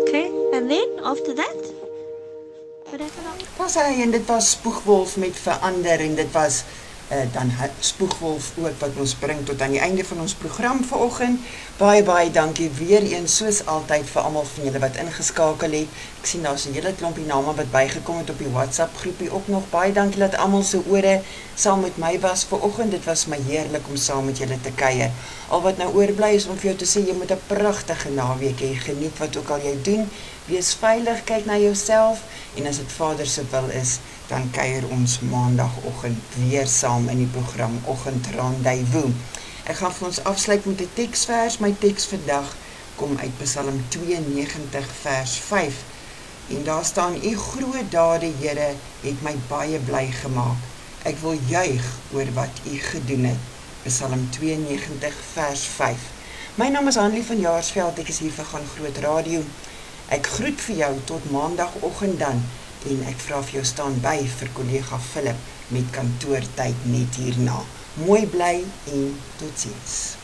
Okay, and then after that? Wat het er dan? Was hy en dit was Spoegwolf met Verander en dit was dan Spoegwolf ook wat ons bring tot aan die einde van ons program vanoggend. Baie dankie weer eens soos altyd vir almal van julle wat ingeskakel het. Ek sien daar's 'n hele klompie name wat bygekom het op die WhatsApp groepie ook nog. Baie dankie dat almal se ore saam met my was vanoggend. Dit was my heerlik om saam met julle te kuier. Al wat nou oorbly is om vir jou te sê jy moet 'n pragtige naweek hê. Geniet wat ook al jy doen. Wees veilig, kyk na jouself en as dit Vader se wil is, dan kuier ons maandagoggend weer saam in die program Oggend Rendezvous. Ek gaan vir ons afsluit met 'n teksvers. My teks vandag kom uit Psalm 92 vers 5. En daar staan: U groot dade, Here, het my baie bly gemaak. Ek wil juig oor wat U gedoen het. Psalm 92 vers 5. My naam is Hanlie van Jaarsveld. Ek is hier vir Gaan Groot Radio. Ek groet vir jou tot maandagoggend dan en ek vra vir jou staan by vir kollega Philip met kantoortyd net hierna. Mooi bly en totsiens.